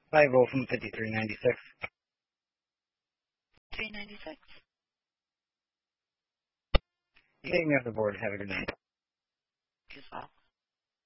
5-0 from 5396. 396. You take me off the board. Have a good night. As well.